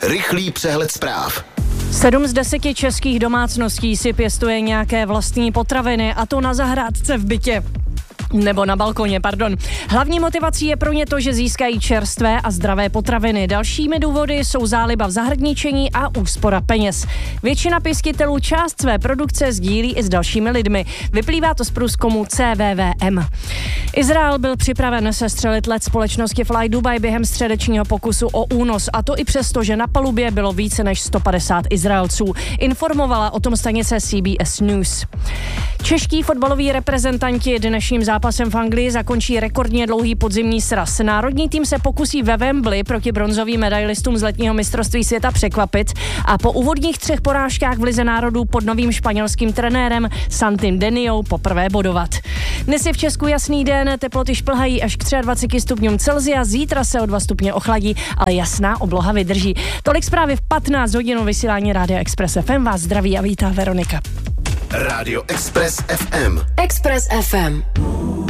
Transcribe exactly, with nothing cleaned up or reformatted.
Rychlý přehled zpráv. Sedm z deseti českých domácností si pěstuje nějaké vlastní potraviny, a to na zahrádce v bytě. Nebo na balkoně, pardon. Hlavní motivací je pro ně to, že získají čerstvé a zdravé potraviny. Dalšími důvody jsou záliba v zahradničení a úspora peněz. Většina pěstitelů část své produkce sdílí i s dalšími lidmi. Vyplývá to z průzkumu C V V M. Izrael byl připraven sestřelit let společnosti Fly Dubai během středečního pokusu o únos, a to i přesto, že na palubě bylo více než sto padesát Izraelců. Informovala o tom stanice C B S News. Čeští fotbaloví reprezentanti dnešním zápasem v Anglii zakončí rekordně dlouhý podzimní sraz. Národní tým se pokusí ve Wembley proti bronzovým medailistům z letního mistrovství světa překvapit a po úvodních třech porážkách v Lize národů pod novým španělským trenérem Santim Deniou poprvé bodovat. Dnes je v Česku jasný den, teploty šplhají až k dvaceti třem stupňům Celsia, zítra se o dva stupně ochladí, ale jasná obloha vydrží. Tolik zprávy v patnáct hodin vysílání Rádia Express F M. Vás zdraví a vítá Veronika. Rádio Express F M. Express F M.